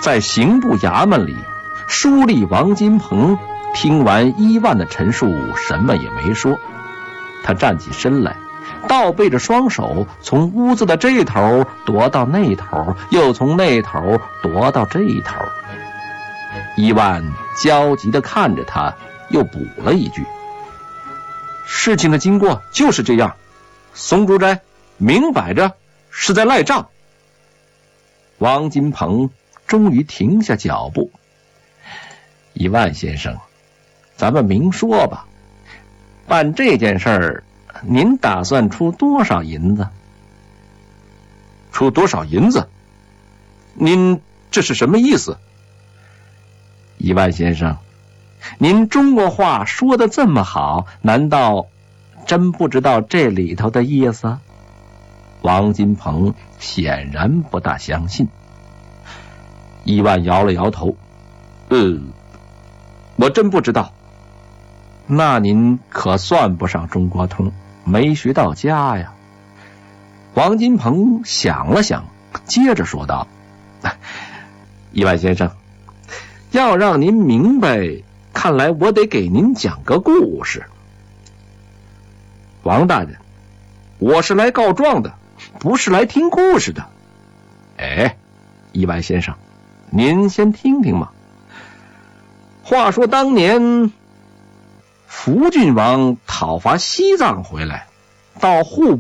在刑部衙门里，书吏王金鹏听完伊万的陈述，什么也没说。他站起身来，倒背着双手，从屋子的这头踱到那头，又从那头踱到这头。伊万焦急地看着他，又补了一句：事情的经过就是这样，松竹斋明摆着是在赖账。王金鹏终于停下脚步。伊万先生，咱们明说吧，办这件事儿，您打算出多少银子？出多少银子？您这是什么意思？伊万先生，您中国话说得这么好，难道真不知道这里头的意思？王金鹏显然不大相信。伊万摇了摇头，我真不知道。那您可算不上中国通，没学到家呀。王金鹏想了想，接着说道：伊万先生，要让您明白，看来我得给您讲个故事。王大人，我是来告状的，不是来听故事的。伊万先生，您先听听嘛。话说当年福郡王讨伐西藏回来，到户